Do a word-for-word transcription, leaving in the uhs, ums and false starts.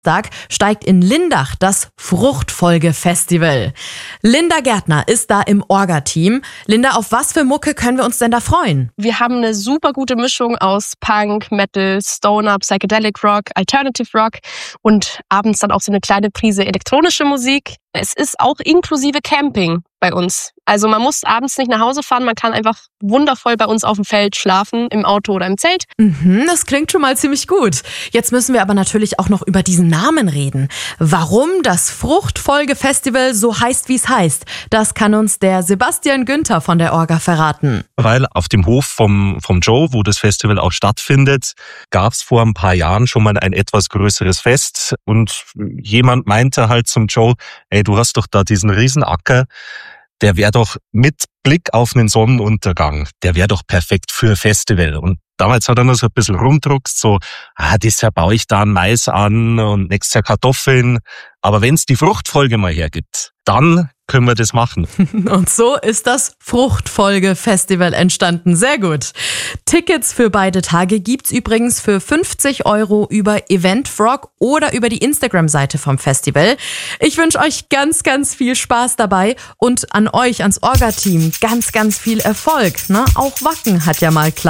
steigt in Lindach das Fruchtfolge-Festival. Linda Gärtner ist da im Orga-Team. Linda, auf was für Mucke können wir uns denn da freuen? Wir haben eine super gute Mischung aus Punk, Metal, Stoner, Psychedelic Rock, Alternative Rock und abends dann auch so eine kleine Prise elektronische Musik. Es ist auch inklusive Camping bei uns. Also man muss abends nicht nach Hause fahren, man kann einfach wundervoll bei uns auf dem Feld schlafen, im Auto oder im Zelt. Mhm, das klingt schon mal ziemlich gut. Jetzt müssen wir aber natürlich auch noch über diesen Namen reden. Warum das Fruchtfolge-Festival so heißt, wie es heißt, das kann uns der Sebastian Günther von der Orga verraten. Weil auf dem Hof vom, vom Joe, wo das Festival auch stattfindet, gab es vor ein paar Jahren schon mal ein etwas größeres Fest und jemand meinte halt zum Joe, ey, du hast doch da diesen Riesenacker, der wäre doch mit Blick auf einen Sonnenuntergang, der wäre doch perfekt für Festival. Und damals hat er noch so ein bisschen rumdruckst, so, ah, dieses Jahr baue ich da einen Mais an und nächstes Jahr Kartoffeln. Aber wenn es die Fruchtfolge mal hergibt, dann können wir das machen. Und so ist das Fruchtfolge-Festival entstanden. Sehr gut. Tickets für beide Tage gibt's übrigens für fünfzig Euro über Eventfrog oder über die Instagram-Seite vom Festival. Ich wünsche euch ganz, ganz viel Spaß dabei und an euch, ans Orga-Team, ganz, ganz viel Erfolg. Ne? Auch Wacken hat ja mal klar